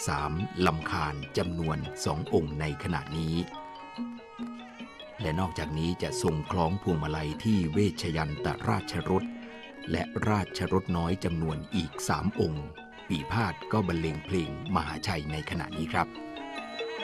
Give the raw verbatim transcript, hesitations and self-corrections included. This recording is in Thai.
สามลำคาญจำนวนสององค์ในขณะนี้และนอกจากนี้จะทรงคล้องพวงมาลัยที่เวชยันตราชรถและราชรถน้อยจำนวนอีกสามองค์ปีพาทย์ก็บรรเลงเพลงมหาชัยในขณะนี้ครับ